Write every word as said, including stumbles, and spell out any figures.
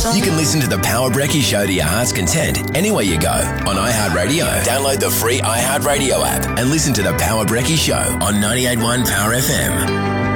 You can listen to The Power Brekkie Show to your heart's content anywhere you go on iHeartRadio. Download the free iHeartRadio app and listen to The Power Brekkie Show on ninety-eight point one Power F M.